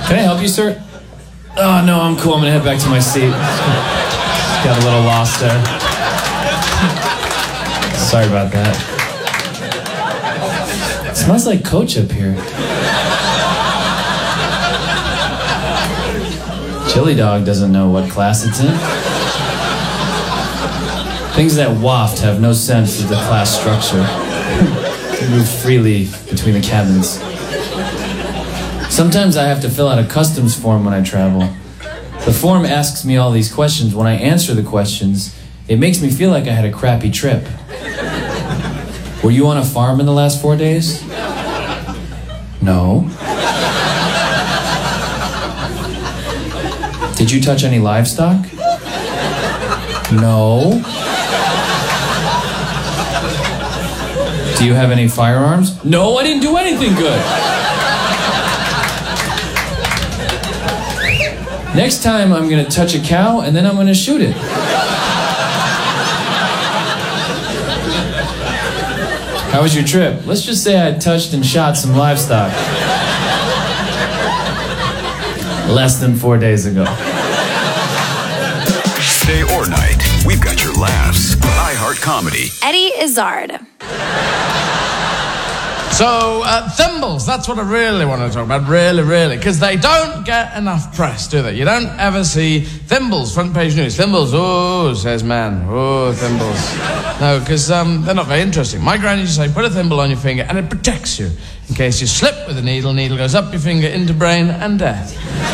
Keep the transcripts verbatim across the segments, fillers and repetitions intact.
Can I help you, sir? Oh, no, I'm cool. I'm gonna head back to my seat. Got a little lost there. Sorry about that. It smells like Coach up here. Chili Dog doesn't know what class it's in. Things that waft have no sense of the class structure. Move freely between the cabins. Sometimes I have to fill out a customs form when I travel. The form asks me all these questions. When I answer the questions, it makes me feel like I had a crappy trip. Were you on a farm in the last four days? No. Did you touch any livestock? No. Do you have any firearms? No, I didn't do anything good. Next time I'm gonna touch a cow and then I'm gonna shoot it. How was your trip? Let's just say I touched and shot some livestock. Less than four days ago. Day or night, we've got your laughs. iHeart Comedy. Eddie Izzard. So, uh, thimbles, that's what I really want to talk about, really, really, because they don't get enough press, do they? You don't ever see thimbles, front page news. Thimbles, oh, says man, oh, thimbles. No, because um, they're not very interesting. My granny used to say, put a thimble on your finger and it protects you. In case you slip with a needle, needle goes up your finger, into brain, and death.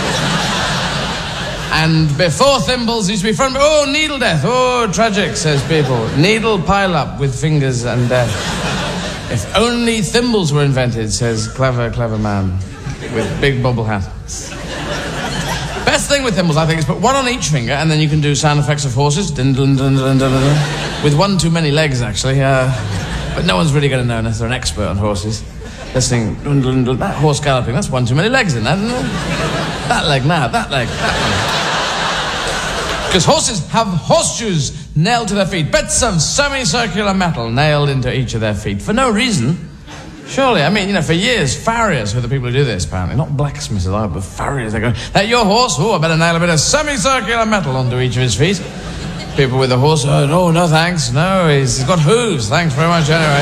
And before thimbles used to be front, oh, needle death, oh, tragic, says people. Needle pile up with fingers and death. If only thimbles were invented, says clever, clever man with big bubble hat. Best thing with thimbles, I think, is put one on each finger and then you can do sound effects of horses. Dun, dun, dun, dun, dun, dun, with one too many legs, actually. Uh, but no one's really going to know unless they're an expert on horses. Listening, dun, dun, dun, that horse galloping, that's one too many legs in that, isn't it? That leg now, that leg, that leg. Because horses have horseshoes nailed to their feet. Bits of semicircular metal nailed into each of their feet. For no reason. Surely, I mean, you know, for years, farriers were the people who do this, apparently. Not blacksmiths, but farriers. They go, that your horse? Oh, I better nail a bit of semicircular metal onto each of his feet. People with a horse, oh, no, no thanks. No, he's got hooves. Thanks very much, anyway.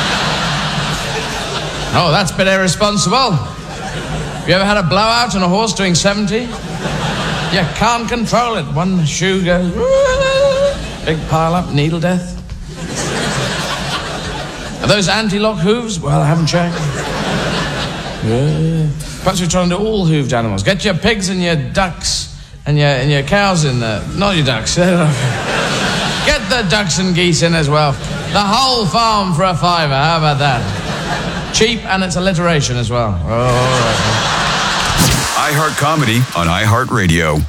Oh, that's a bit irresponsible. Have you ever had a blowout on a horse doing seventy? You can't control it. One shoe goes... Big pile up, needle death. Are those anti-lock hooves? Well, I haven't checked. Yeah. Perhaps we're trying to do all hooved animals. Get your pigs and your ducks and your and your cows in there. Not your ducks. Get the ducks and geese in as well. The whole farm for a fiver. How about that? Cheap and it's alliteration as well. Oh, all right. iHeart Comedy on iHeartRadio.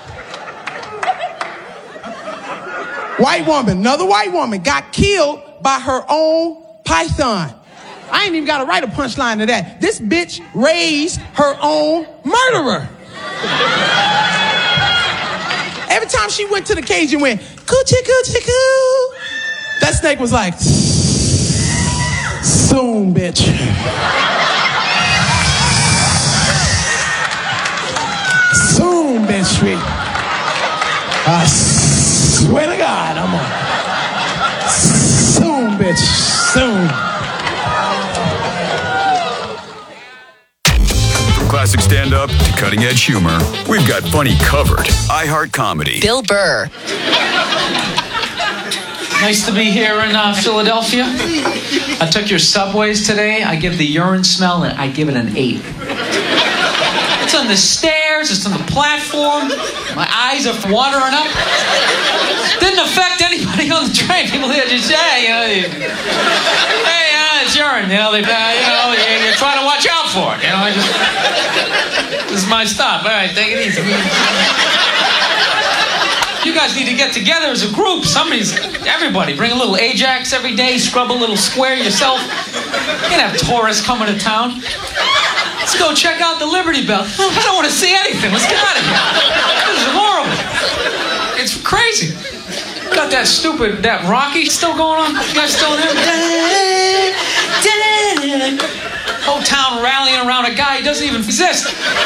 White woman, another white woman got killed by her own python. I ain't even got to write a punchline to that. This bitch raised her own murderer. Every time she went to the cage and went, coochie, coochie, coo, that snake was like, soon, bitch. Soon, bitch, sweet. I swear to God, I'm on. Soon, bitch, soon. From classic stand-up to cutting-edge humor, we've got funny covered. iHeart Comedy. Bill Burr. Nice to be here in uh, Philadelphia. I took your subways today. I give the urine smell, and I give it an eight. It's on the stairs, it's on the platform. My eyes are watering up. Didn't affect anybody on the train. People here just say, you know, you, hey, uh, it's urine. You know, they, uh, you know, you, you're trying to watch out for it. You know, I just, this is my stop. All right, take it easy. You guys need to get together as a group. Somebody's, everybody, bring a little Ajax every day, scrub a little square yourself. You can have tourists coming to town. Let's go check out the Liberty Bell. I don't want to see anything. Let's get out of here. This is horrible. It's crazy. Got that stupid, that Rocky still going on? You guys still there? Whole town rallying around a guy who doesn't even exist.